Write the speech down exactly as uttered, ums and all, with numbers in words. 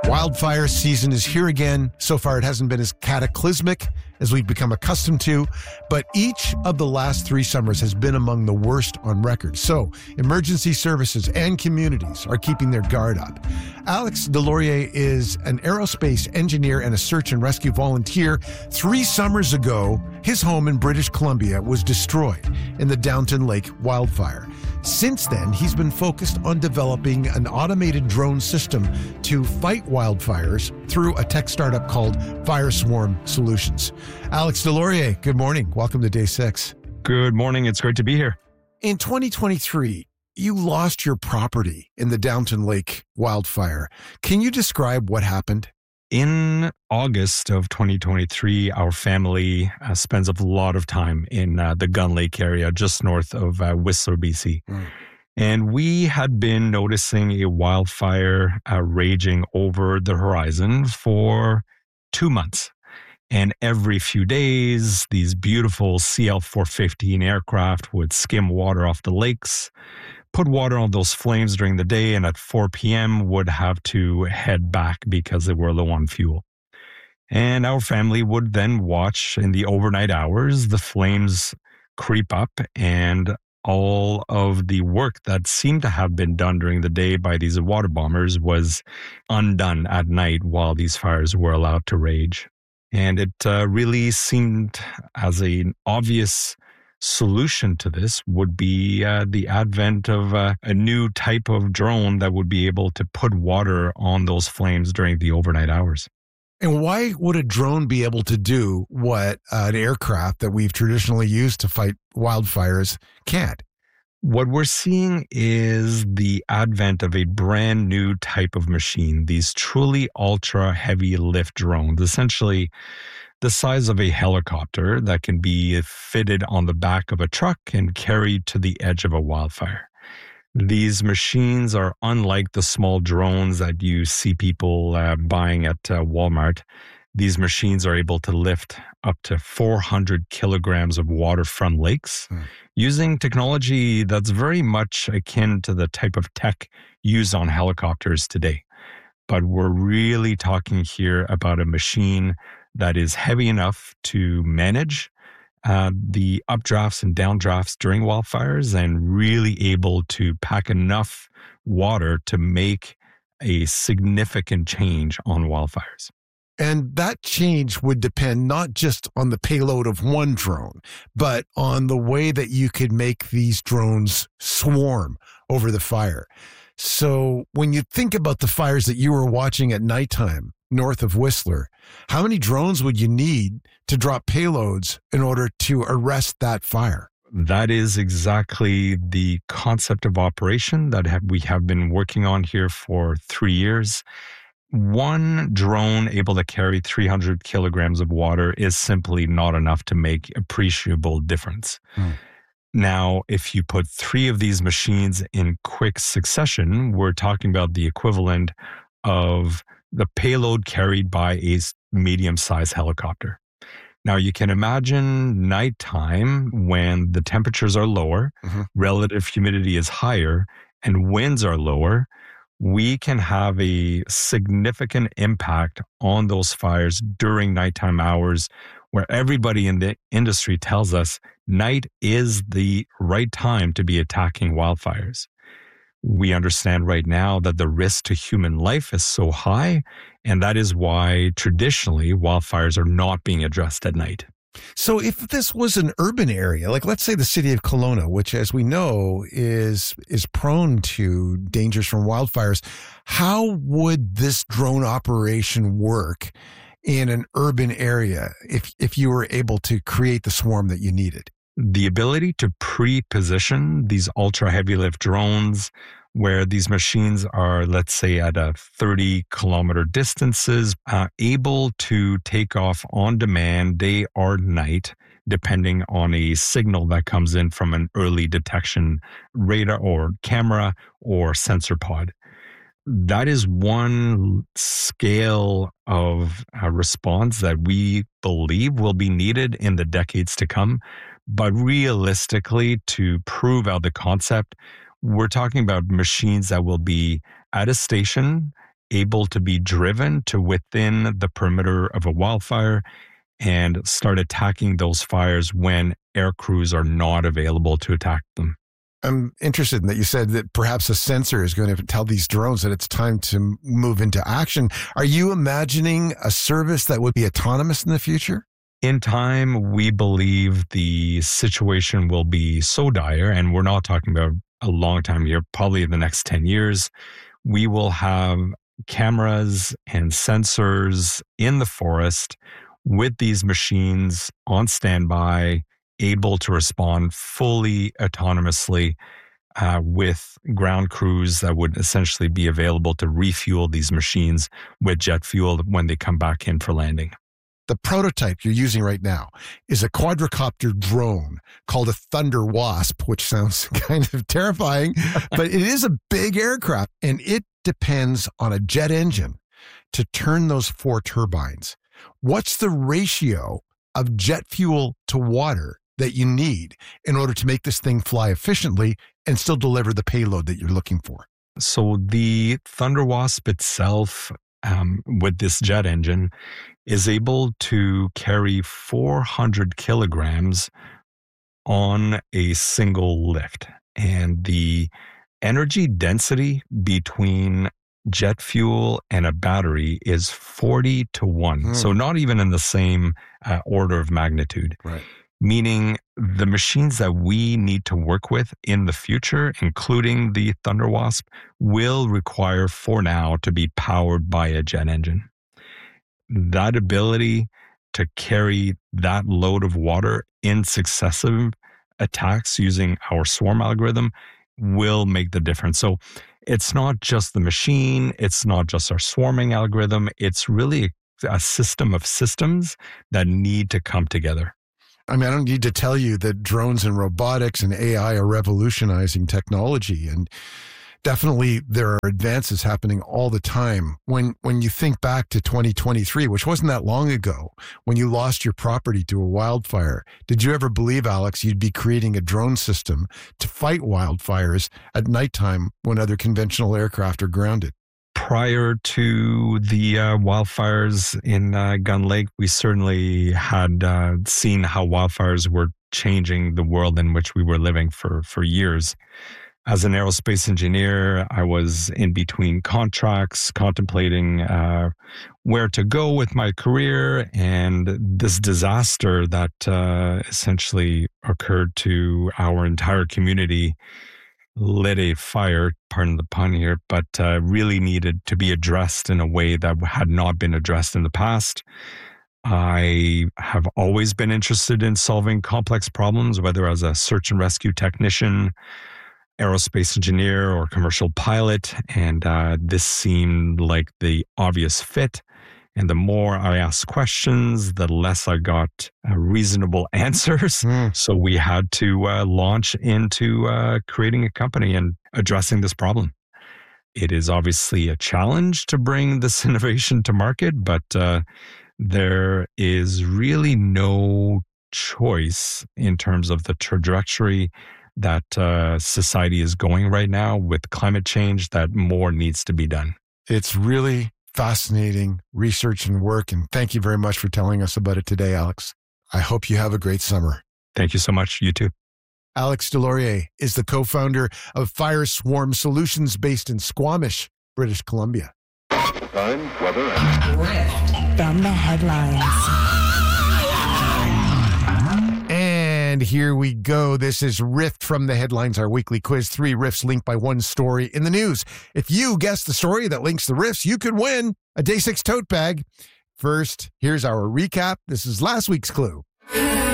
Wildfire season is here again. So far, it hasn't been as cataclysmic as we've become accustomed to, but each of the last three summers has been among the worst on record. So emergency services and communities are keeping their guard up. Alex Deslauriers is an aerospace engineer and a search and rescue volunteer. Three summers ago, his home in British Columbia was destroyed in the Downton Lake wildfire. Since then, he's been focused on developing an automated drone system to fight wildfires through a tech startup called Fireswarm Solutions. Alex Deslauriers, good morning. Welcome to Day Six. Good morning. It's great to be here. In twenty twenty-three, you lost your property in the Downton Lake wildfire. Can you describe what happened? In August of twenty twenty-three, our family uh, spends a lot of time in uh, the Gun Lake area, just north of uh, Whistler, B C. Mm. And we had been noticing a wildfire uh, raging over the horizon for two months. And every few days, these beautiful C L four fifteen aircraft would skim water off the lakes, put water on those flames during the day, and at four p.m. would have to head back because they were low on fuel. And our family would then watch in the overnight hours the flames creep up, and all of the work that seemed to have been done during the day by these water bombers was undone at night while these fires were allowed to rage. And it uh, really seemed as an obvious solution to this would be uh, the advent of uh, a new type of drone that would be able to put water on those flames during the overnight hours. And why would a drone be able to do what uh, an aircraft that we've traditionally used to fight wildfires can't? What we're seeing is the advent of a brand new type of machine, these truly ultra heavy lift drones, essentially the size of a helicopter that can be fitted on the back of a truck and carried to the edge of a wildfire. These machines are unlike the small drones that you see people uh, buying at uh, Walmart. These machines are able to lift up to four hundred kilograms of water from lakes hmm. using technology that's very much akin to the type of tech used on helicopters today. But we're really talking here about a machine that is heavy enough to manage uh, the updrafts and downdrafts during wildfires and really able to pack enough water to make a significant change on wildfires. And that change would depend not just on the payload of one drone, but on the way that you could make these drones swarm over the fire. So when you think about the fires that you were watching at nighttime north of Whistler, how many drones would you need to drop payloads in order to arrest that fire? That is exactly the concept of operation that have, we have been working on here for three years. One drone able to carry three hundred kilograms of water is simply not enough to make appreciable difference. Hmm. Now, if you put three of these machines in quick succession, we're talking about the equivalent of the payload carried by a medium-sized helicopter. Now, you can imagine nighttime when the temperatures are lower, mm-hmm. relative humidity is higher, and winds are lower. We can have a significant impact on those fires during nighttime hours, where everybody in the industry tells us night is the right time to be attacking wildfires. We understand right now that the risk to human life is so high, and that is why traditionally wildfires are not being addressed at night. So if this was an urban area, like let's say the city of Kelowna, which as we know is is prone to dangers from wildfires, how would this drone operation work in an urban area if if you were able to create the swarm that you needed? The ability to pre-position these ultra heavy lift drones where these machines are, let's say, at a thirty kilometer distances, uh, able to take off on demand day or night, depending on a signal that comes in from an early detection radar or camera or sensor pod. That is one scale of uh, response that we believe will be needed in the decades to come. But realistically, to prove out the concept, we're talking about machines that will be at a station able to be driven to within the perimeter of a wildfire and start attacking those fires when air crews are not available to attack them. I'm interested in that you said that perhaps a sensor is going to tell these drones that it's time to move into action. Are you imagining a service that would be autonomous in the future? In time, we believe the situation will be so dire, and we're not talking about a long time here, probably in the next ten years, we will have cameras and sensors in the forest with these machines on standby, able to respond fully autonomously uh, with ground crews that would essentially be available to refuel these machines with jet fuel when they come back in for landing. The prototype you're using right now is a quadricopter drone called a Thunder Wasp, which sounds kind of terrifying, but it is a big aircraft, and it depends on a jet engine to turn those four turbines. What's the ratio of jet fuel to water that you need in order to make this thing fly efficiently and still deliver the payload that you're looking for? So the Thunder Wasp itself, um, with this jet engine, is able to carry four hundred kilograms on a single lift. And the energy density between jet fuel and a battery is forty to one. Hmm. So not even in the same uh, order of magnitude. Right. Meaning the machines that we need to work with in the future, including the Thunder Wasp, will require for now to be powered by a jet engine. That ability to carry that load of water in successive attacks using our swarm algorithm will make the difference. So it's not just the machine, it's not just our swarming algorithm, it's really a system of systems that need to come together. I mean, I don't need to tell you that drones and robotics and A I are revolutionizing technology, and definitely there are advances happening all the time. When when you think back to twenty twenty-three, which wasn't that long ago, when you lost your property to a wildfire, did you ever believe, Alex, you'd be creating a drone system to fight wildfires at nighttime when other conventional aircraft are grounded? Prior to the uh, wildfires in uh, Gun Lake, we certainly had uh, seen how wildfires were changing the world in which we were living for, for years. As an aerospace engineer, I was in between contracts, contemplating uh, where to go with my career, and this disaster that uh, essentially occurred to our entire community lit a fire, pardon the pun here, but uh, really needed to be addressed in a way that had not been addressed in the past. I have always been interested in solving complex problems, whether as a search and rescue technician, aerospace engineer, or commercial pilot, and uh, this seemed like the obvious fit. And the more I asked questions, the less I got uh, reasonable answers. Mm. So we had to uh, launch into uh, creating a company and addressing this problem. It is obviously a challenge to bring this innovation to market, but uh, there is really no choice in terms of the trajectory that uh, society is going right now with climate change, that more needs to be done. It's really fascinating research and work, and thank you very much for telling us about it today, Alex. I hope you have a great summer. Thank you so much. You too. Alex Deslauriers is the co-founder of Fire Swarm Solutions based in Squamish, British Columbia. Time, weather, and... Rift from the headlines. And here we go. This is Rift from the Headlines, our weekly quiz. Three rifts linked by one story in the news. If you guess the story that links the rifts, you could win a Day six tote bag. First, here's our recap. This is last week's clue.